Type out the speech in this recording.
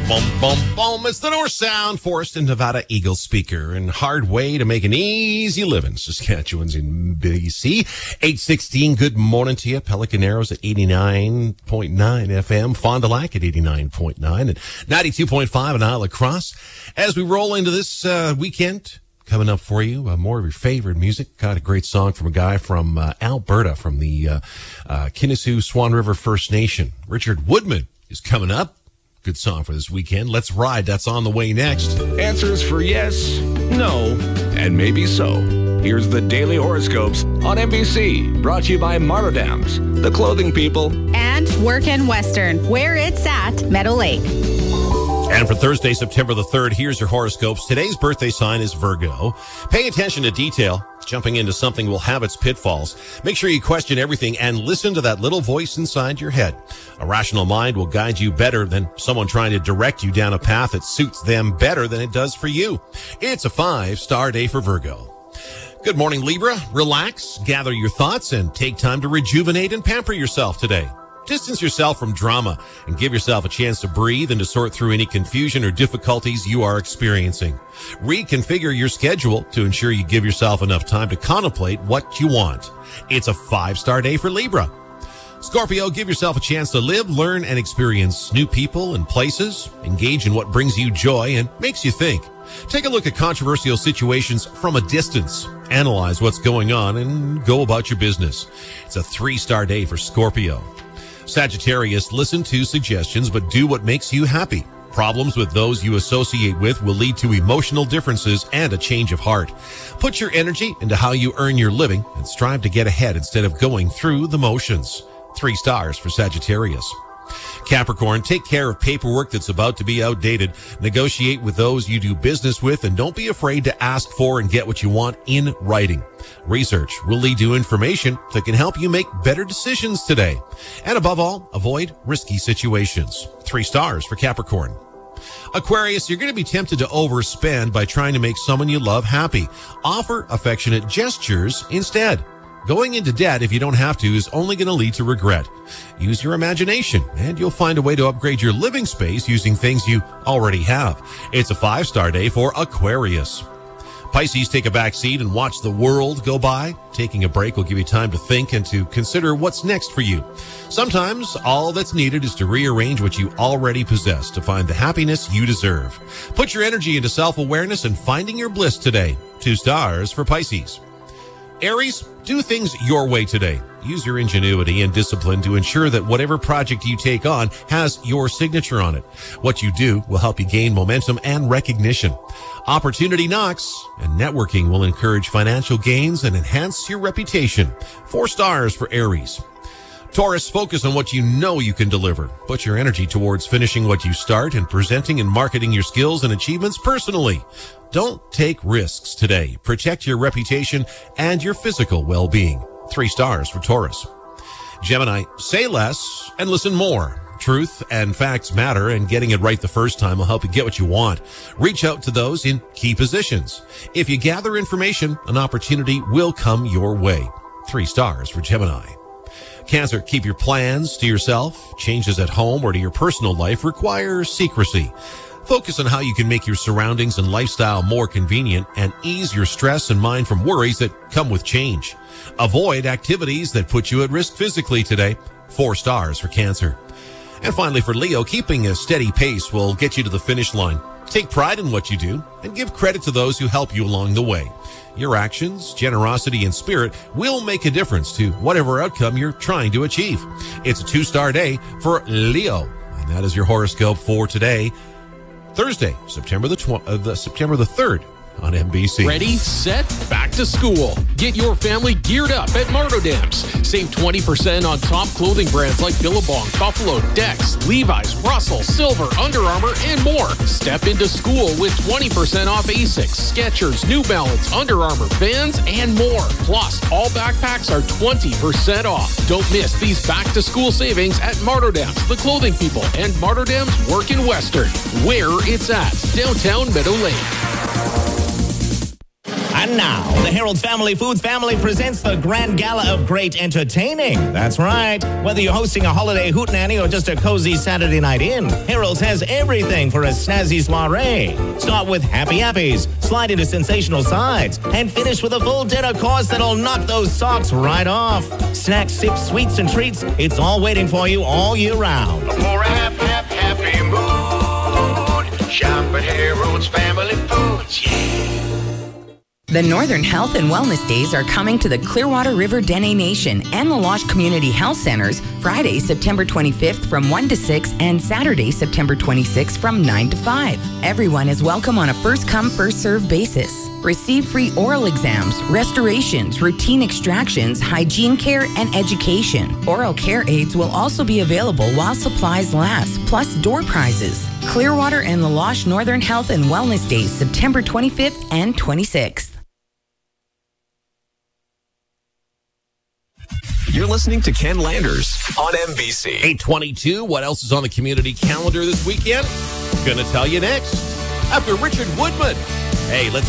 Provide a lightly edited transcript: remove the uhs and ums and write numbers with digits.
Boom, boom, boom. It's the North Sound Forest and Nevada Eagle speaker and hard way to make an easy living. Saskatchewan's in BC. 8:16. Good morning to you. Pelican Arrows at 89.9 FM. Fond du Lac at 89.9 and 92.5 in Isle Cross. As we roll into this weekend, coming up for you, more of your favorite music. Got a great song from a guy from Alberta, from the Kinnisuh Swan River First Nation. Richard Woodman is coming up. Good song for this weekend. Let's Ride. That's on the way next. Answers for yes, no, and maybe so. Here's the Daily Horoscopes on NBC. Brought to you by Martodams, the clothing people. And Work in Western, where it's at Meadow Lake. And for Thursday, September the 3rd, here's your horoscopes. Today's birthday sign is Virgo. Pay attention to detail. Jumping into something will have its pitfalls. Make sure you question everything and listen to that little voice inside your head. A rational mind will guide you better than someone trying to direct you down a path that suits them better than it does for you. It's a 5-star day for Virgo. Good morning, Libra. Relax, gather your thoughts, and take time to rejuvenate and pamper yourself today. Distance yourself from drama and give yourself a chance to breathe and to sort through any confusion or difficulties you are experiencing. Reconfigure your schedule to ensure you give yourself enough time to contemplate what you want. It's a 5-star day for Libra. Scorpio, give yourself a chance to live, learn, and experience new people and places. Engage in what brings you joy and makes you think. Take a look at controversial situations from a distance. Analyze what's going on and go about your business. It's a 3-star day for Scorpio. Sagittarius, listen to suggestions, but do what makes you happy. Problems with those you associate with will lead to emotional differences and a change of heart. Put your energy into how you earn your living and strive to get ahead instead of going through the motions. 3 stars for Sagittarius. Capricorn, take care of paperwork that's about to be outdated. Negotiate with those you do business with, and don't be afraid to ask for and get what you want in writing. Research will lead to information that can help you make better decisions today. And above all, avoid risky situations. 3 stars for Capricorn. Aquarius, you're going to be tempted to overspend by trying to make someone you love happy. Offer affectionate gestures instead. Going into debt if you don't have to is only going to lead to regret. Use your imagination and you'll find a way to upgrade your living space using things you already have. It's a 5-star day for Aquarius. Pisces, take a back seat and watch the world go by. Taking a break will give you time to think and to consider what's next for you. Sometimes all that's needed is to rearrange what you already possess to find the happiness you deserve. Put your energy into self-awareness and finding your bliss today. 2 stars for Pisces. Aries, do things your way today. Use your ingenuity and discipline to ensure that whatever project you take on has your signature on it. What you do will help you gain momentum and recognition. Opportunity knocks, and networking will encourage financial gains and enhance your reputation. 4 stars for Aries. Taurus, focus on what you know you can deliver. Put your energy towards finishing what you start and presenting and marketing your skills and achievements personally. Don't take risks today. Protect your reputation and your physical well-being. 3 stars for Taurus. Gemini, say less and listen more. Truth and facts matter, and getting it right the first time will help you get what you want. Reach out to those in key positions. If you gather information, an opportunity will come your way. 3 stars for Gemini. Cancer, keep your plans to yourself. Changes at home or to your personal life require secrecy. Focus on how you can make your surroundings and lifestyle more convenient and ease your stress and mind from worries that come with change. Avoid activities that put you at risk physically today. 4 stars for Cancer. And finally for Leo, keeping a steady pace will get you to the finish line. Take pride in what you do and give credit to those who help you along the way. Your actions, generosity, and spirit will make a difference to whatever outcome you're trying to achieve. It's a 2-star day for Leo. And that is your horoscope for today, Thursday, September the 3rd. On NBC. Ready, set, back to school. Get your family geared up at Martodams. Save 20% on top clothing brands like Billabong, Buffalo, Dex, Levi's, Russell, Silver, Under Armour, and more. Step into school with 20% off Asics, Skechers, New Balance, Under Armour, Vans, and more. Plus, all backpacks are 20% off. Don't miss these back-to-school savings at Martodams, the clothing people, and Martodams Work in Western, where it's at, downtown Meadow Lake. And now, the Harold's Family Foods family presents the Grand Gala of Great Entertaining. That's right. Whether you're hosting a holiday hootenanny or just a cozy Saturday night in, Harold's has everything for a snazzy soiree. Start with Happy Appies, slide into sensational sides, and finish with a full dinner course that'll knock those socks right off. Snacks, sips, sweets, and treats, it's all waiting for you all year round. For a happy mood, shop at Harold's Family Foods, yeah. The Northern Health and Wellness Days are coming to the Clearwater River Dene Nation and La Loche Community Health Centers Friday, September 25th from 1 to 6 and Saturday, September 26th from 9 to 5. Everyone is welcome on a first-come, first-served basis. Receive free oral exams, restorations, routine extractions, hygiene care, and education. Oral care aids will also be available while supplies last, plus door prizes. Clearwater and La Loche Northern Health and Wellness Days, September 25th and 26th. You're listening to Ken Landers on NBC. 822. What else is on the community calendar this weekend? Gonna tell you next after Richard Woodman. Hey, let's